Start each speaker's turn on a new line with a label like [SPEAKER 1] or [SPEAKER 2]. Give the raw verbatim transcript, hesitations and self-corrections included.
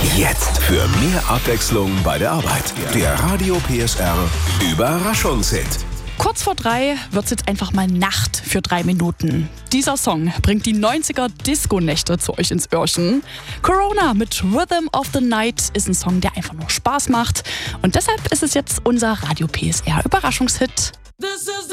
[SPEAKER 1] Jetzt für mehr Abwechslung bei der Arbeit. Der Radio P S R Überraschungshit.
[SPEAKER 2] Kurz vor drei wird's jetzt einfach mal Nacht für drei Minuten. Dieser Song bringt die neunziger Disco-Nächte zu euch ins Öhrchen. Corona mit Rhythm of the Night ist ein Song, der einfach nur Spaß macht. Und deshalb ist es jetzt unser Radio P S R Überraschungshit.